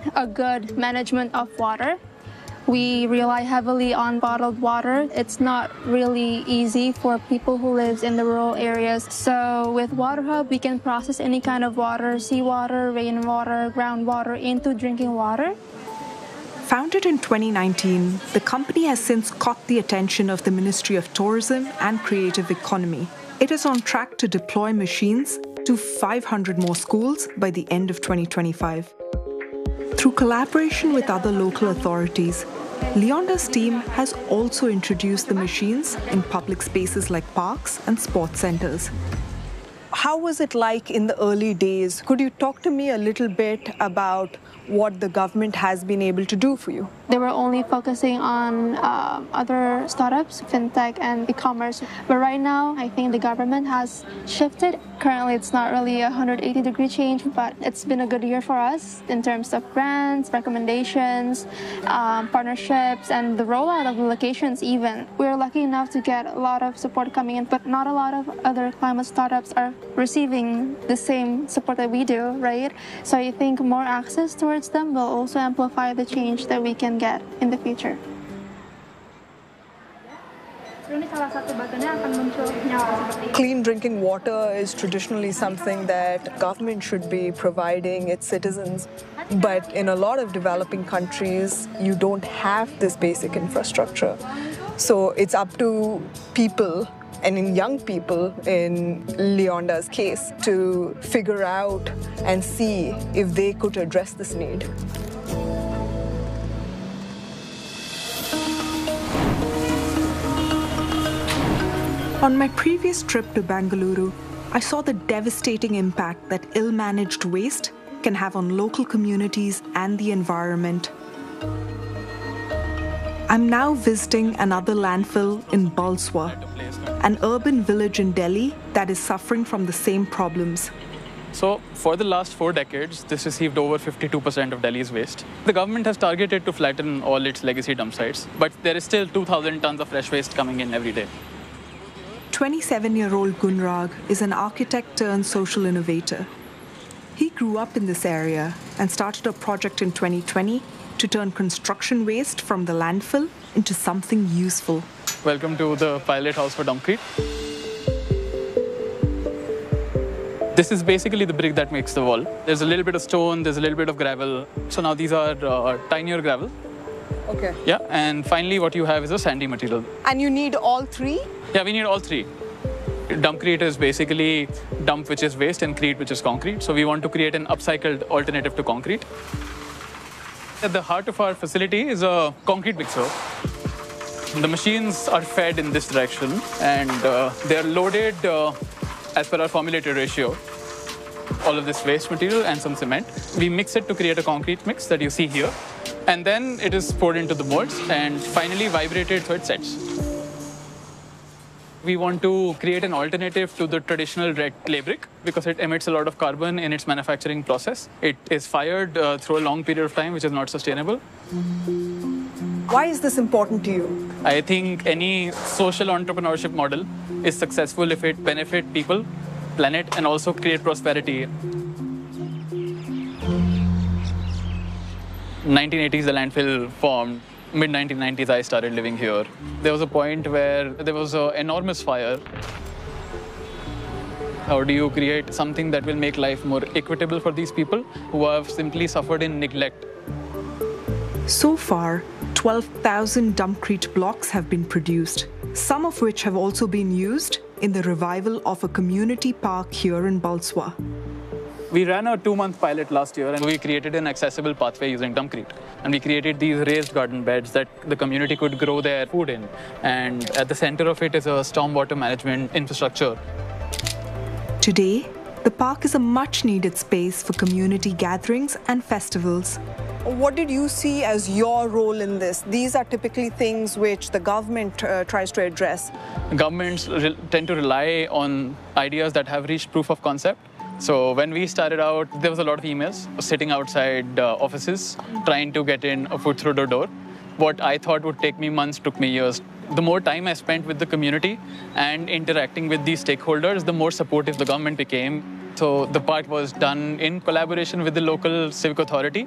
a good management of water. We rely heavily on bottled water. It's not really easy for people who live in the rural areas. So with WaterHub, we can process any kind of water, seawater, rainwater, groundwater into drinking water. Founded in 2019, the company has since caught the attention of the Ministry of Tourism and Creative Economy. It is on track to deploy machines to 500 more schools by the end of 2025. Through collaboration with other local authorities, Leonda's team has also introduced the machines in public spaces like parks and sports centers. How was it like in the early days? Could you talk to me a little bit about what the government has been able to do for you? They were only focusing on other startups, fintech and e-commerce. But right now, I think the government has shifted. Currently, it's not really a 180-degree change, but it's been a good year for us in terms of grants, recommendations, partnerships, and the rollout of the locations even. We're lucky enough to get a lot of support coming in, but not a lot of other climate startups are receiving the same support that we do, right? So I think more access towards them will also amplify the change that we can get in the future. Clean drinking water is traditionally something that government should be providing its citizens. But in a lot of developing countries, you don't have this basic infrastructure. So it's up to people, and in young people, in Leonda's case, to figure out and see if they could address this need. On my previous trip to Bengaluru, I saw the devastating impact that ill-managed waste can have on local communities and the environment. I'm now visiting another landfill in Balswa, an urban village in Delhi that is suffering from the same problems. So, for the last 4 decades, this received over 52% of Delhi's waste. The government has targeted to flatten all its legacy dump sites, but there is still 2,000 tons of fresh waste coming in every day. 27-year-old Gunrag is an architect turned social innovator. He grew up in this area and started a project in 2020 to turn construction waste from the landfill into something useful. Welcome to the pilot house for Dumpcrete. This is basically the brick that makes the wall. There's a little bit of stone, there's a little bit of gravel. So now these are tinier gravel. Okay. Yeah, and finally what you have is a sandy material. And you need all three? Yeah, we need all three. Dumpcrete is basically dump which is waste and crete which is concrete. So we want to create an upcycled alternative to concrete. At the heart of our facility is a concrete mixer. The machines are fed in this direction and they're loaded as per our formulated ratio. All of this waste material and some cement. We mix it to create a concrete mix that you see here. And then it is poured into the molds and finally vibrated so it sets. We want to create an alternative to the traditional red clay brick because it emits a lot of carbon in its manufacturing process. It is fired through a long period of time, which is not sustainable. Why is this important to you? I think any social entrepreneurship model is successful if it benefits people, planet, and also create prosperity. 1980s, the landfill formed. Mid-1990s, I started living here. There was a point where there was an enormous fire. How do you create something that will make life more equitable for these people who have simply suffered in neglect? So far, 12,000 Dumpcrete blocks have been produced, some of which have also been used in the revival of a community park here in Balswa. We ran a 2-month pilot last year and we created an accessible pathway using Dumpcrete. And we created these raised garden beds that the community could grow their food in. And at the center of it is a stormwater management infrastructure. Today, the park is a much-needed space for community gatherings and festivals. What did you see as your role in this? These are typically things which the government tries to address. Governments tend to rely on ideas that have reached proof of concept. So when we started out, there was a lot of emails sitting outside offices, trying to get in a foot through the door. What I thought would take me months took me years. The more time I spent with the community and interacting with these stakeholders, the more supportive the government became. So the part was done in collaboration with the local civic authority.